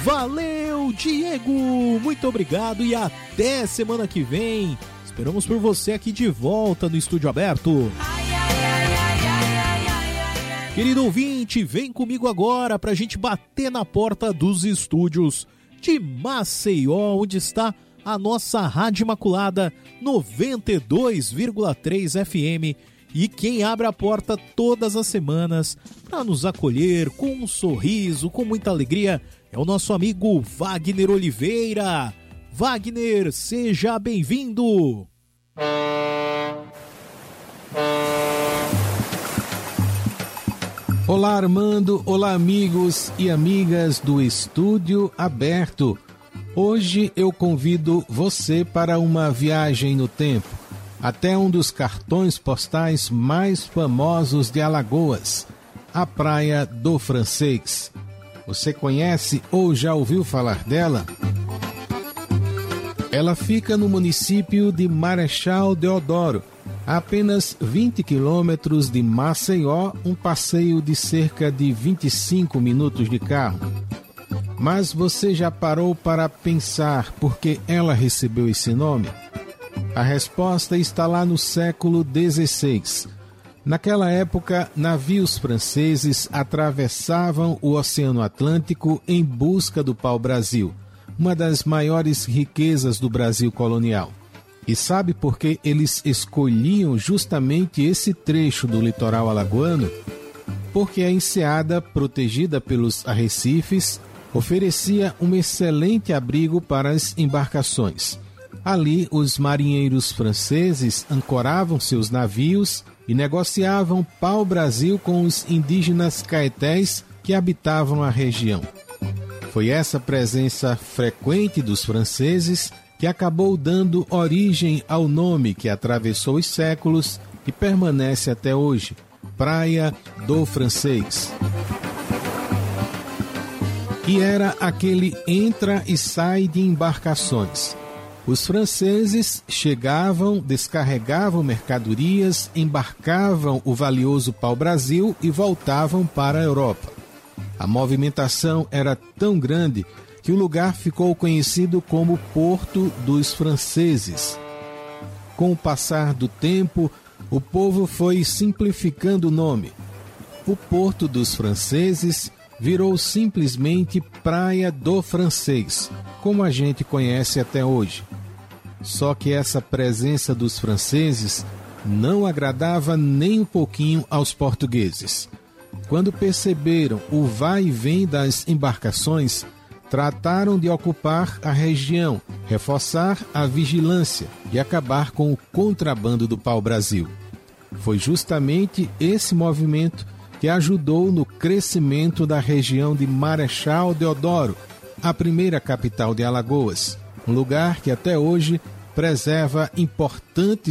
Valeu, Diego! Muito obrigado e até semana que vem. Esperamos por você aqui de volta no Estúdio Aberto. Querido ouvinte, vem comigo agora pra gente bater na porta dos estúdios de Maceió, onde está a nossa Rádio Imaculada 92,3 FM. E quem abre a porta todas as semanas para nos acolher com um sorriso, com muita alegria, é o nosso amigo Wagner Oliveira. Wagner, seja bem-vindo! Olá, Armando, olá, amigos e amigas do Estúdio Aberto. Hoje eu convido você para uma viagem no tempo, até um dos cartões postais mais famosos de Alagoas, a Praia do Francês. Você conhece ou já ouviu falar dela? Ela fica no município de Marechal Deodoro, a apenas 20 quilômetros de Maceió, um passeio de cerca de 25 minutos de carro. Mas você já parou para pensar por que ela recebeu esse nome? A resposta está lá no século XVI. Naquela época, navios franceses atravessavam o Oceano Atlântico em busca do pau-brasil, uma das maiores riquezas do Brasil colonial. E sabe por que eles escolhiam justamente esse trecho do litoral alagoano? Porque a enseada, protegida pelos arrecifes, oferecia um excelente abrigo para as embarcações. Ali, os marinheiros franceses ancoravam seus navios e negociavam pau-brasil com os indígenas caetés que habitavam a região. Foi essa presença frequente dos franceses que acabou dando origem ao nome que atravessou os séculos e permanece até hoje, Praia do Francês. E era aquele entra e sai de embarcações. Os franceses chegavam, descarregavam mercadorias, embarcavam o valioso pau-brasil e voltavam para a Europa. A movimentação era tão grande que o lugar ficou conhecido como Porto dos Franceses. Com o passar do tempo, o povo foi simplificando o nome. O Porto dos Franceses virou simplesmente Praia do Francês, como a gente conhece até hoje. Só que essa presença dos franceses não agradava nem um pouquinho aos portugueses. Quando perceberam o vai e vem das embarcações, trataram de ocupar a região, reforçar a vigilância e acabar com o contrabando do pau-brasil. Foi justamente esse movimento que ajudou no crescimento da região de Marechal Deodoro, a primeira capital de Alagoas, um lugar que até hoje preserva importantes